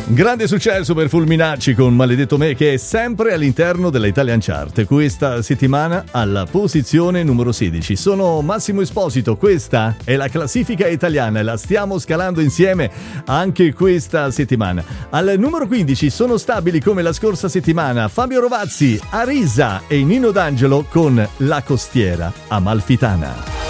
Grande successo per Fulminacci con Maledetto Me, che è sempre all'interno della Italian Chart. Questa settimana alla posizione numero 16. Sono Massimo Esposito, questa è la classifica italiana e la stiamo scalando insieme anche questa settimana. Al numero 15 sono stabili come la scorsa settimana Fabio Rovazzi, Arisa e Nino D'Angelo con La Costiera Amalfitana.